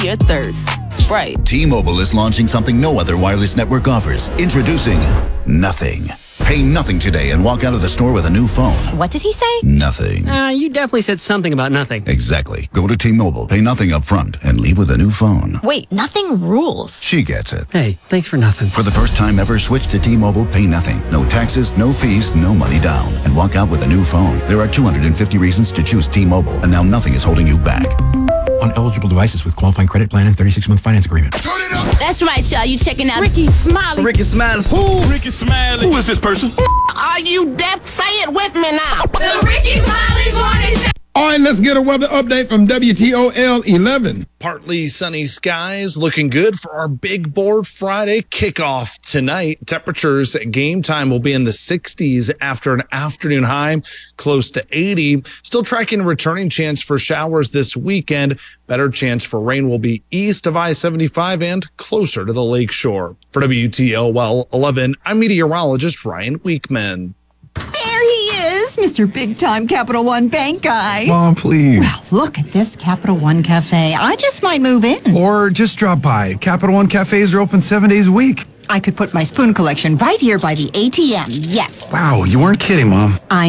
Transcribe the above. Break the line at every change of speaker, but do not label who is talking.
your thirst. Sprite.
T-Mobile is launching something no other wireless network offers. Introducing Nothing. Pay nothing today and walk out of the store with a new phone.
What did he say?
Nothing.
You definitely said something about nothing.
Exactly. Go to T-Mobile, pay nothing up front, and leave with a new phone.
Wait, nothing rules.
She gets it.
Hey, thanks for nothing.
For the first time ever, switch to T-Mobile, pay nothing. No taxes, no fees, no money down. And walk out with a new phone. There are 250 reasons to choose T-Mobile, and now nothing is holding you back.
On eligible devices with qualifying credit plan and 36-month finance agreement.
That's right, y'all. You checking out
Ricky Smiley.
Ricky Smiley. Who?
Ricky Smiley.
Who is this person?
Are you deaf? Say it with me now.
the Ricky Smiley Morning Show.
All right, let's get a weather update from WTOL 11.
Partly sunny skies, looking good for our Big Board Friday kickoff tonight. Temperatures at game time will be in the 60s after an afternoon high, close to 80. Still tracking a returning chance for showers this weekend. Better chance for rain will be east of I-75 and closer to the lake shore. For WTOL 11, I'm meteorologist Ryan Weekman.
There he is, Mr. Big Time Capital One Bank guy.
Mom, please.
Well, look at this Capital One Cafe. I just might move in.
Or just drop by. Capital One cafes are open 7 days a week.
I could put my spoon collection right here by the ATM. Yes.
Wow, you weren't kidding, Mom.
I